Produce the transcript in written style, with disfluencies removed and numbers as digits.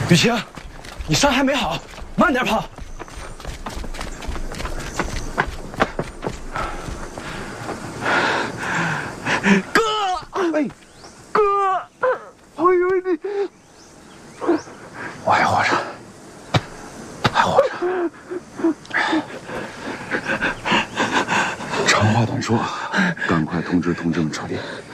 雨晴，你伤还没好，慢点跑。哥，哎，哥，我以为你，我还活着，还活着。长话短说，赶快通知同志们撤离。